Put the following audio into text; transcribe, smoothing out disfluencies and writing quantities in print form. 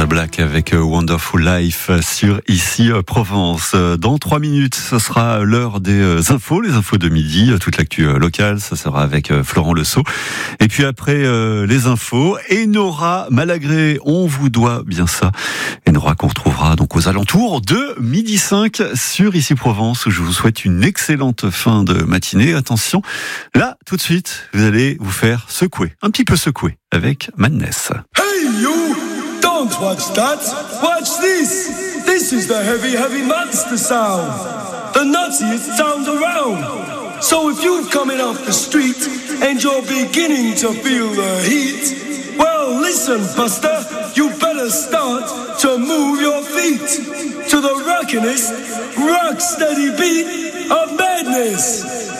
Georgia Black avec Wonderful Life sur Ici Provence. Dans 3 minutes, ce sera l'heure des infos, les infos de midi, toute l'actu locale, ça sera avec Florent Lesault. Et puis après les infos, Enora Malagré, on vous doit bien ça. Enora qu'on retrouvera donc aux alentours de 12h05 sur Ici Provence, où je vous souhaite une excellente fin de matinée. Attention, là, tout de suite, vous allez vous faire secouer, un petit peu secouer, avec Madness. Hey you! Don't watch that! Watch this! This is the heavy, heavy monster sound! The nuttiest sound around! So if you're coming off the street and you're beginning to feel the heat, well listen Buster, you better start to move your feet to the rockinest, rock steady beat of madness!